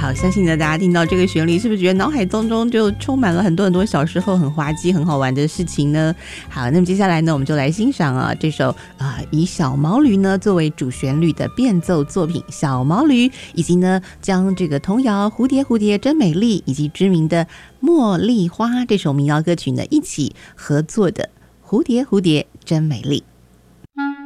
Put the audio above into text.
好，相信呢大家听到这个旋律，是不是觉得脑海当中就充满了很多很多小时候很滑稽很好玩的事情呢？好，那么接下来呢我们就来欣赏这首以小毛驴呢作为主旋律的变奏作品小毛驴，以及呢将这个童谣蝴蝶蝴蝶真美丽以及知名的茉莉花这首民谣歌曲呢一起合作的蝴蝶蝴蝶真美丽。